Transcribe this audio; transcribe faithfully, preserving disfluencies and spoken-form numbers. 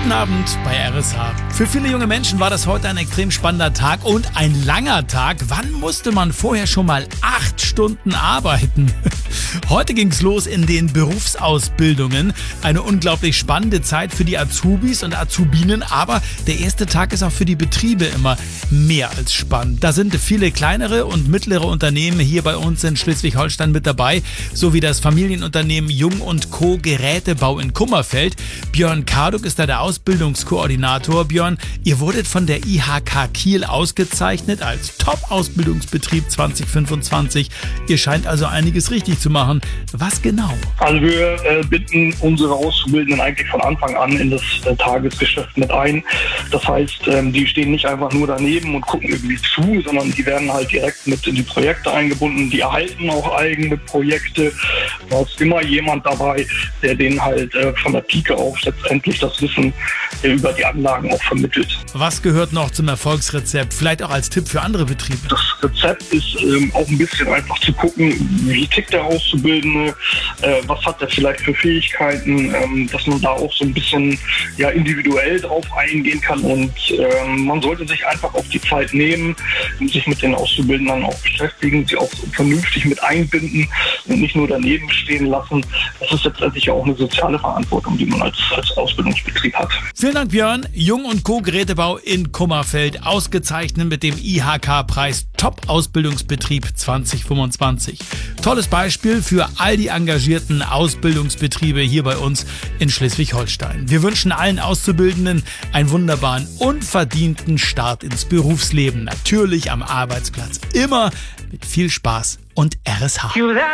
Guten Abend bei R S H. Für viele junge Menschen war das heute ein extrem spannender Tag und ein langer Tag. Wann musste man vorher schon mal acht Stunden arbeiten? Heute ging's los in den Berufsausbildungen. Eine unglaublich spannende Zeit für die Azubis und Azubinen, aber der erste Tag ist auch für die Betriebe immer mehr als spannend. Da sind viele kleinere und mittlere Unternehmen hier bei uns in Schleswig-Holstein mit dabei, sowie das Familienunternehmen Jung und Co. Gerätebau in Kummerfeld. Björn Karduk ist da der Ausbildungskoordinator. Björn, ihr wurdet von der I H K Kiel ausgezeichnet als Top-Ausbildungsbetrieb zwanzig fünfundzwanzig. Ihr scheint also einiges richtig zu machen. Was genau? Also wir äh, binden unsere Auszubildenden eigentlich von Anfang an in das äh, Tagesgeschäft mit ein. Das heißt, ähm, die stehen nicht einfach nur daneben und gucken irgendwie zu, sondern die werden halt direkt mit in die Projekte eingebunden. Die erhalten auch eigene Projekte. Da ist immer jemand dabei, der denen halt äh, von der Pike auf letztendlich das Wissen äh, über die Anlagen auch vermittelt. Was gehört noch zum Erfolgsrezept? Vielleicht auch als Tipp für andere Betriebe? Das Rezept ist ähm, auch ein bisschen einfach zu gucken, wie tickt der Auszubildende, äh, was hat er vielleicht für Fähigkeiten, ähm, dass man da auch so ein bisschen ja, individuell drauf eingehen kann und ähm, man sollte sich einfach auch die Zeit nehmen, sich mit den Auszubildenden auch beschäftigen, sie auch vernünftig mit einbinden und nicht nur daneben stehen lassen. Das ist letztendlich ja auch eine soziale Verantwortung, die man als, als Ausbildungsbetrieb hat. Vielen Dank, Björn. Jung und Co. Gerätebau in Kummerfeld, ausgezeichnet mit dem I H K-Preis Top-Ausbildungsbetrieb zwanzig fünfundzwanzig. Tolles Beispiel für all die engagierten Ausbildungsbetriebe hier bei uns in Schleswig-Holstein. Wir wünschen allen Auszubildenden einen wunderbaren, unverdienten Start ins Berufsleben. Natürlich am Arbeitsplatz. Immer mit viel Spaß und R S H.